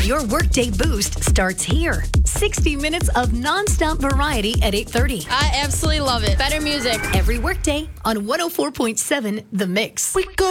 Your workday boost starts here. 60 minutes of nonstop variety at 8:30. I absolutely love it. Better music. Every workday on 104.7 The Mix.